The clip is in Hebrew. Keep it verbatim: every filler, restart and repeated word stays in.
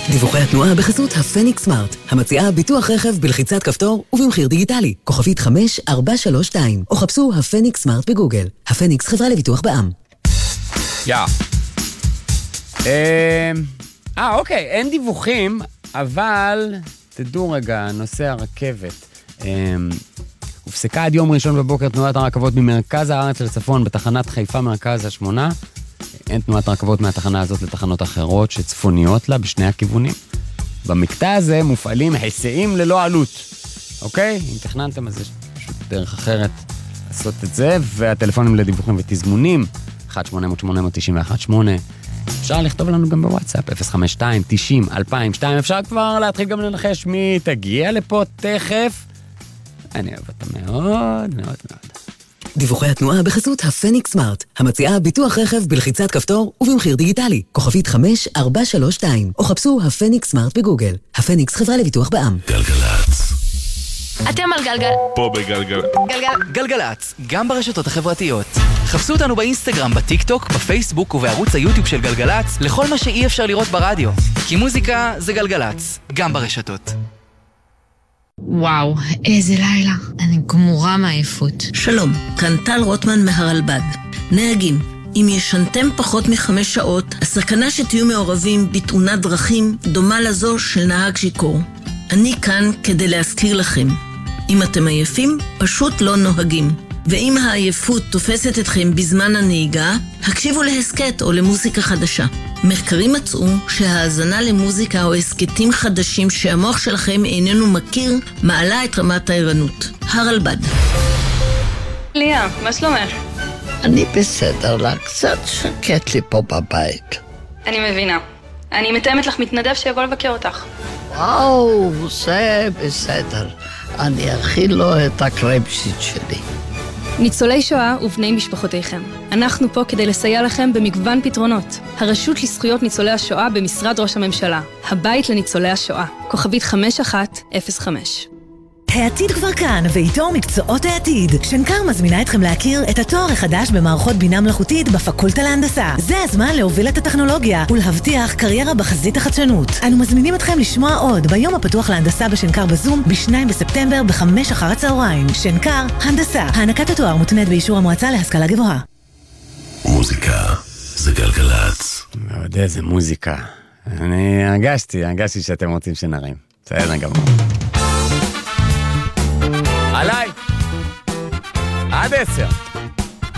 דיווחי התנועה בחסות הפניקס סמארט, המציעה ביטוח רכב בלחיצת כפתור ובמחיר דיגיטלי. כוכבית חמש ארבע שלוש שתיים, או חפשו הפניקס סמארט בגוגל. הפניקס חברה לביטוח בע"מ. יא. אה, אוקיי, אין דיווחים, אבל תדעו רגע, נושא הרכבת. הופסקה עד יום ראשון בבוקר תנועת הרכבות ממרכז הארץ לצפון בתחנת חיפה מרכז השמונה. אין תנועת רכבות מהתחנה הזאת לתחנות אחרות שצפוניות לה בשני הכיוונים. במקטע הזה מופעלים היסעים ללא עלות. אוקיי? אם תכננתם, אז יש פשוט דרך אחרת לעשות את זה, והטלפונים לדיווחים ותזמונים, אחת שמונה אפס אפס שמונה תשע אחת שמונה. אפשר לכתוב לנו גם בוואטסאפ, אפס חמש שתיים תשעים אלפיים ושתיים. אפשר כבר להתחיל גם לנחש מי תגיע לפה תכף. אני אוהב אותה מאוד מאוד מאוד. דיווחי התנועה בחסות הפניקס סמארט, המציעה ביטוח רכב בלחיצת כפתור ובמחיר דיגיטלי. כוכבית חמש ארבע שלוש שתיים, או חפשו הפניקס סמארט בגוגל. הפניקס חברה לביטוח בע"מ. גלגלצ. אתם על גלגל. פה בגלגל. גלגל. גלגלצ, גם ברשתות החברתיות. חפשו אותנו באינסטגרם, בטיק טוק, בפייסבוק ובערוץ היוטיוב של גלגלצ, לכל מה שאי אפשר לראות ברדיו. כי מוזיקה זה גלגלצ, גם ברשתות. וואו, איזה לילה. אני גמורה מעייפות. שלום, כאן טל רוטמן מהרלב"ד. נהגים, אם ישנתם פחות מחמש שעות, הסכנה שתהיו מעורבים בתאונת דרכים דומה לזו של נהג שיכור. אני כאן כדי להזכיר לכם. אם אתם עייפים, פשוט לא נוהגים. ואם העייפות תופסת אתכם בזמן הנהיגה, הקשיבו להסקט או למוזיקה חדשה. מחקרים מצאו שההאזנה למוזיקה או הסקטים חדשים שהמוח שלכם איננו מכיר, מעלה את רמת הערנות. הרלב"ד. ליה, מה שלומך? אני בסדר לה, קצת שקט לי פה בבית. אני מבינה. אני מתאמת לך מתנדב שיבוא לבקר אותך. וואו, זה בסדר. אני אכיל לו את הקרייבשיט שלי. ניצולי שואה ובני משפחותיכם. אנחנו פה כדי לסייע לכם במגוון פתרונות. הרשות לזכויות ניצולי השואה במשרד ראש הממשלה. הבית לניצולי השואה. כוכבית חמש אחת אפס חמש. העתיד כבר כאן, ואיתו מקצועות העתיד. שנקר מזמינה אתכם להכיר את התואר החדש במערכות בינה מלאכותית בפקולטה להנדסה. זה הזמן להוביל את הטכנולוגיה ולהבטיח קריירה בחזית החדשנות. אנו מזמינים אתכם לשמוע עוד ביום הפתוח להנדסה בשנקר בזום ב-שניים בספטמבר בחמש אחר הצהריים. שנקר, הנדסה. הענקת התואר מותנית באישור המועצה להשכלה גבוהה. מוזיקה זה גלגלצ. מאוד איזה מוזיקה. אני הרגשתי, הרגשתי שאתם רוצים שנרים. בסדר גמור. עליי, עד עשר.